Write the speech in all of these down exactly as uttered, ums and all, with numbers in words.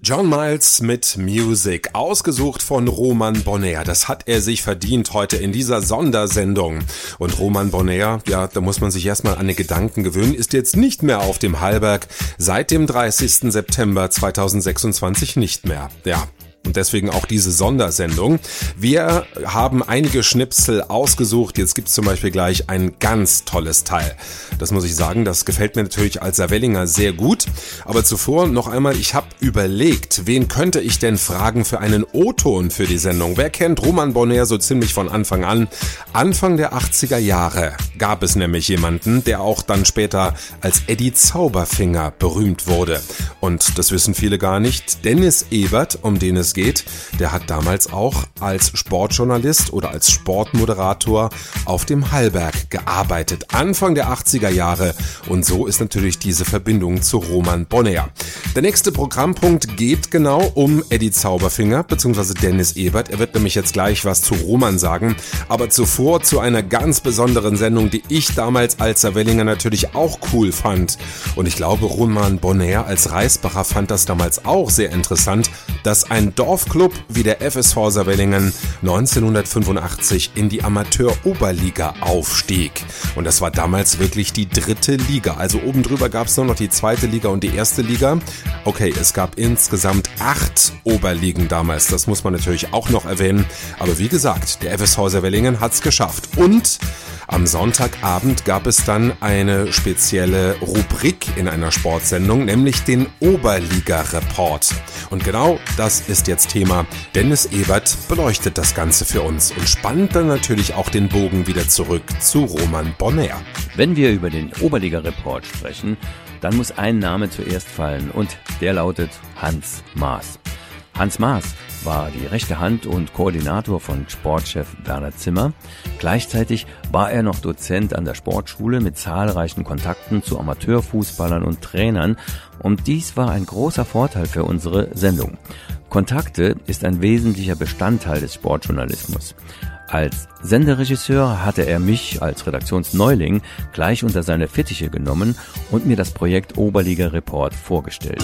John Miles mit Music, ausgesucht von Roman Bonheur. Das hat er sich verdient heute in dieser Sondersendung. Und Roman Bonheur, ja, da muss man sich erstmal an den Gedanken gewöhnen, ist jetzt nicht mehr auf dem Hallberg, seit dem dreißigsten September zweitausendsechsundzwanzig nicht mehr. Ja. Und deswegen auch diese Sondersendung. Wir haben einige Schnipsel ausgesucht. Jetzt gibt's zum Beispiel gleich ein ganz tolles Teil. Das muss ich sagen, das gefällt mir natürlich als Saarwellinger sehr gut. Aber zuvor noch einmal, ich habe überlegt, wen könnte ich denn fragen für einen O-Ton für die Sendung? Wer kennt Roman Bonheur so ziemlich von Anfang an? Anfang der achtziger Jahre gab es nämlich jemanden, der auch dann später als Eddie Zauberfinger berühmt wurde. Und das wissen viele gar nicht. Dennis Ebert, um den es geht, der hat damals auch als Sportjournalist oder als Sportmoderator auf dem Hallberg gearbeitet, Anfang der achtziger Jahre, und so ist natürlich diese Verbindung zu Roman Bonheur. Der nächste Programmpunkt geht genau um Eddie Zauberfinger bzw. Dennis Ebert. Er wird nämlich jetzt gleich was zu Roman sagen, aber zuvor zu einer ganz besonderen Sendung, die ich damals als Saarwellinger natürlich auch cool fand, und ich glaube Roman Bonheur als Reisbacher fand das damals auch sehr interessant, dass ein Dorfclub wie der F S V Saarwellingen neunzehnhundertfünfundachtzig in die Amateur-Oberliga aufstieg. Und das war damals wirklich die dritte Liga. Also oben drüber gab es nur noch die zweite Liga und die erste Liga. Okay, es gab insgesamt acht Oberligen damals. Das muss man natürlich auch noch erwähnen. Aber wie gesagt, der F S V Saarwellingen hat es geschafft. Und am Sonntagabend gab es dann eine spezielle Rubrik in einer Sportsendung, nämlich den Oberliga-Report. Und genau das ist jetzt Thema. Dennis Ebert beleuchtet das Ganze für uns und spannt dann natürlich auch den Bogen wieder zurück zu Roman Bonheur. Wenn wir über den Oberliga-Report sprechen, dann muss ein Name zuerst fallen und der lautet Hans Maas. Hans Maas war die rechte Hand und Koordinator von Sportchef Werner Zimmer. Gleichzeitig war er noch Dozent an der Sportschule mit zahlreichen Kontakten zu Amateurfußballern und Trainern, und dies war ein großer Vorteil für unsere Sendung. Kontakte ist ein wesentlicher Bestandteil des Sportjournalismus. Als Senderegisseur hatte er mich als Redaktionsneuling gleich unter seine Fittiche genommen und mir das Projekt Oberliga Report vorgestellt.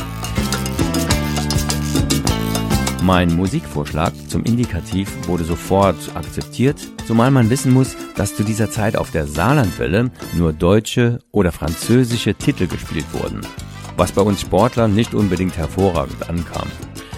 Mein Musikvorschlag zum Indikativ wurde sofort akzeptiert, zumal man wissen muss, dass zu dieser Zeit auf der Saarlandwelle nur deutsche oder französische Titel gespielt wurden, was bei uns Sportlern nicht unbedingt hervorragend ankam.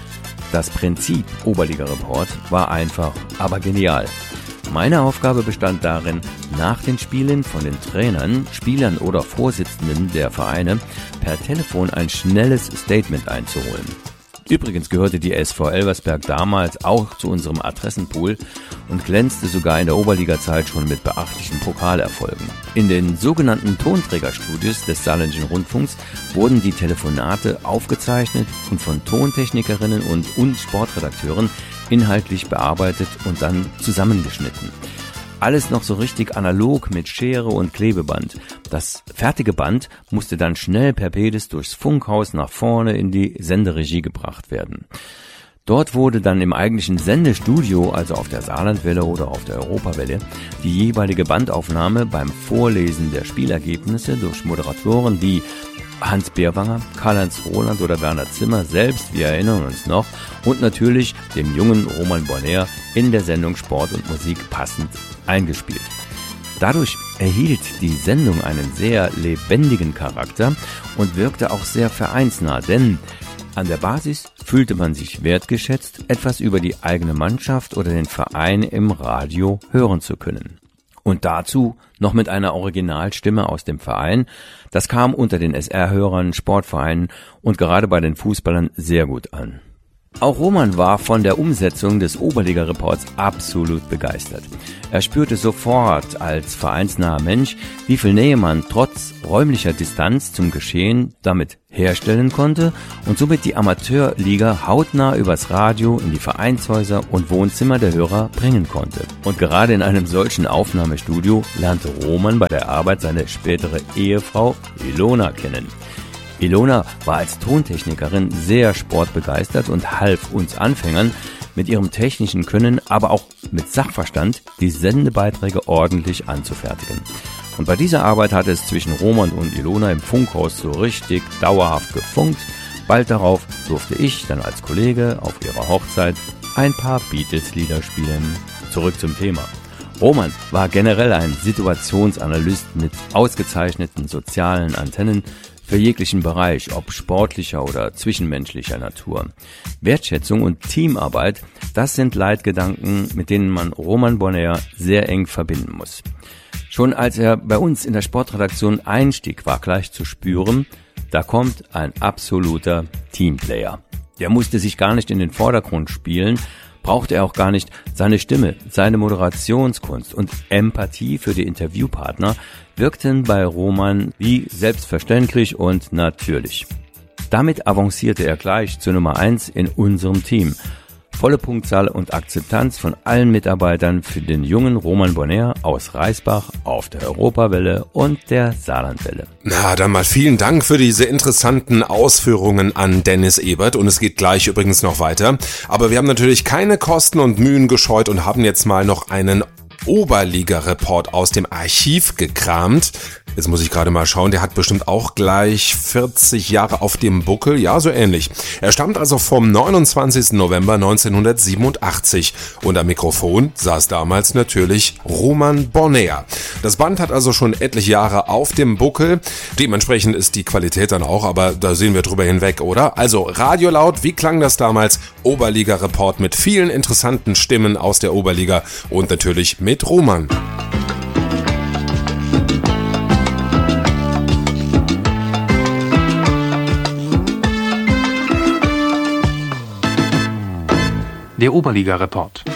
Das Prinzip Oberliga-Report war einfach, aber genial. Meine Aufgabe bestand darin, nach den Spielen von den Trainern, Spielern oder Vorsitzenden der Vereine per Telefon ein schnelles Statement einzuholen. Übrigens gehörte die S V Elversberg damals auch zu unserem Adressenpool und glänzte sogar in der Oberliga-Zeit schon mit beachtlichen Pokalerfolgen. In den sogenannten Tonträgerstudios des Saarländischen Rundfunks wurden die Telefonate aufgezeichnet und von Tontechnikerinnen und, und Sportredakteuren inhaltlich bearbeitet und dann zusammengeschnitten. Alles noch so richtig analog mit Schere und Klebeband. Das fertige Band musste dann schnell per Pedis durchs Funkhaus nach vorne in die Senderegie gebracht werden. Dort wurde dann im eigentlichen Sendestudio, also auf der Saarlandwelle oder auf der Europawelle, die jeweilige Bandaufnahme beim Vorlesen der Spielergebnisse durch Moderatoren wie Hans Beerwanger, Karl-Heinz Roland oder Werner Zimmer selbst, wir erinnern uns noch, und natürlich dem jungen Roman Bonheur in der Sendung Sport und Musik passend eingespielt. Dadurch erhielt die Sendung einen sehr lebendigen Charakter und wirkte auch sehr vereinsnah, denn an der Basis fühlte man sich wertgeschätzt, etwas über die eigene Mannschaft oder den Verein im Radio hören zu können. Und dazu noch mit einer Originalstimme aus dem Verein. Das kam unter den S R-Hörern, Sportvereinen und gerade bei den Fußballern sehr gut an. Auch Roman war von der Umsetzung des Oberliga-Reports absolut begeistert. Er spürte sofort als vereinsnaher Mensch, wie viel Nähe man trotz räumlicher Distanz zum Geschehen damit herstellen konnte und somit die Amateurliga hautnah übers Radio in die Vereinshäuser und Wohnzimmer der Hörer bringen konnte. Und gerade in einem solchen Aufnahmestudio lernte Roman bei der Arbeit seine spätere Ehefrau Ilona kennen. Ilona war als Tontechnikerin sehr sportbegeistert und half uns Anfängern mit ihrem technischen Können, aber auch mit Sachverstand, die Sendebeiträge ordentlich anzufertigen. Und bei dieser Arbeit hat es zwischen Roman und Ilona im Funkhaus so richtig dauerhaft gefunkt. Bald darauf durfte ich dann als Kollege auf ihrer Hochzeit ein paar Beatles-Lieder spielen. Zurück zum Thema. Roman war generell ein Situationsanalyst mit ausgezeichneten sozialen Antennen für jeglichen Bereich, ob sportlicher oder zwischenmenschlicher Natur. Wertschätzung und Teamarbeit, das sind Leitgedanken, mit denen man Roman Bonnaire sehr eng verbinden muss. Schon als er bei uns in der Sportredaktion einstieg, war gleich zu spüren, da kommt ein absoluter Teamplayer. Der musste sich gar nicht in den Vordergrund spielen, brauchte er auch gar nicht. Seine Stimme, seine Moderationskunst und Empathie für die Interviewpartner wirkten bei Roman wie selbstverständlich und natürlich. Damit avancierte er gleich zur Nummer eins in unserem Team. Volle Punktzahl und Akzeptanz von allen Mitarbeitern für den jungen Roman Bonnaire aus Reisbach auf der Europawelle und der Saarlandwelle. Na, dann mal vielen Dank für diese interessanten Ausführungen an Dennis Ebert und es geht gleich übrigens noch weiter. Aber wir haben natürlich keine Kosten und Mühen gescheut und haben jetzt mal noch einen Oberliga-Report aus dem Archiv gekramt. Jetzt muss ich gerade mal schauen, der hat bestimmt auch gleich vierzig Jahre auf dem Buckel, ja, so ähnlich. Er stammt also vom neunundzwanzigsten November neunzehnhundertsiebenundachtzig und am Mikrofon saß damals natürlich Roman Bonnaire. Das Band hat also schon etliche Jahre auf dem Buckel, dementsprechend ist die Qualität dann auch, aber da sehen wir drüber hinweg, oder? Also Radiolaut, wie klang das damals? Oberliga-Report mit vielen interessanten Stimmen aus der Oberliga und natürlich mit Roman. Der Oberliga-Report.